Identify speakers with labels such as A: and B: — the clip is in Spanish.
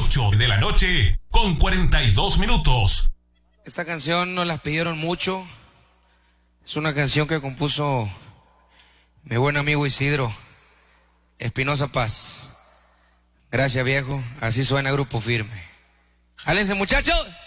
A: 8 de la noche con 42 minutos.
B: Esta canción nos la pidieron mucho. Es una canción que compuso mi buen amigo Isidro Espinosa Paz. Gracias, viejo. Así suena Grupo Firme. ¡Jálense, muchachos!